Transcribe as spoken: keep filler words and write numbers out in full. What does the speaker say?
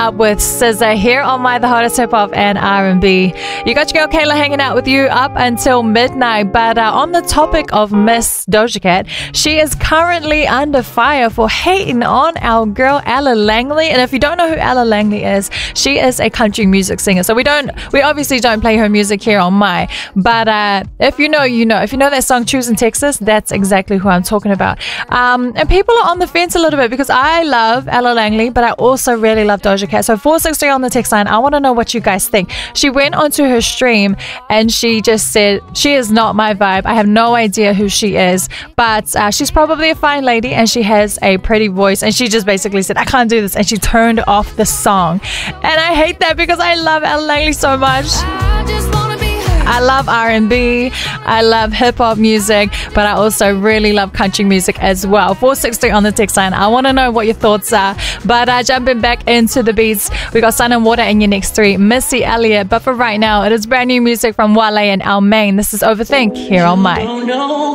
Up with S Z A here on My The Hottest Hip Hop and R and B. You got your girl Kayla hanging out with you up until midnight. But uh, on the topic of Miss Doja Cat, she is currently under fire for hating on our girl Ella Langley. And if you don't know who Ella Langley is, she is a country music singer. So we don't, we obviously don't play her music here on My. But uh, if you know, you know. If you know that song Choosing Texas, that's exactly who I'm talking about. Um, and people are on the fence a little bit because I love Ella Langley, but I also really love Doja Cat. So four six three on the text line, I want to know what you guys think. She went onto her stream and she just said, she is not my vibe. I have no idea who she is, but uh, she's probably a fine lady and she has a pretty voice. And she just basically said, I can't do this. And she turned off the song. And I hate that because I love Ella Langley so much. I just wanna be heard. I love R and B, I love hip hop music, but I also really love country music as well. four six three on the text line. I want to know what your thoughts are. But uh, jumping back into the beats, we got Sun and Water in your next three, Missy Elliott. But for right now, it is brand new music from Wale and Almaine. This is Overthink here on My.